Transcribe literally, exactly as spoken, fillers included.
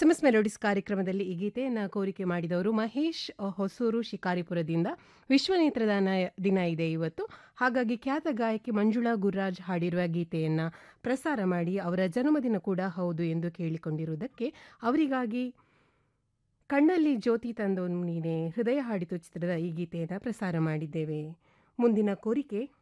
SMS melodies ಕಾರ್ಯಕ್ರಮದಲ್ಲಿ ಈ ಗೀತೆಯನ್ನು ಕೋರಿಕೆ ಮಾಡಿದವರು ಮಹೇಶ್ ಅ, ಹೊಸೂರು ಶಿಕಾರಿಪುರದಿಂದ. ವಿಶ್ವ ನೇತ್ರದಾನ ದಿನ ಇದೆ ಇವತ್ತು, ಹಾಗಾಗಿ ಖ್ಯಾತ ಗಾಯಕಿ ಮಂಜುಳಾ ಗುರ್ರಾಜ್ ಹಾಡಿರುವ ಗೀತೆಯನ್ನು ಪ್ರಸಾರ ಮಾಡಿ, ಅವರ ಜನ್ಮದಿನ ಕೂಡ ಹೌದು ಎಂದು ಕೇಳಿಕೊಂಡಿರುವುದಕ್ಕೆ ಅವರಿಗಾಗಿ ಕಣ್ಣಲ್ಲಿ ಜ್ಯೋತಿ ತಂದೋನು ನೀನೆ, ಹೃದಯ ಹಾಡಿತು ಚಿತ್ರದ ಈ ಗೀತೆಯನ್ನು ಪ್ರಸಾರ ಮಾಡಿದ್ದೇವೆ. ಮುಂದಿನ ಕೋರಿಕೆ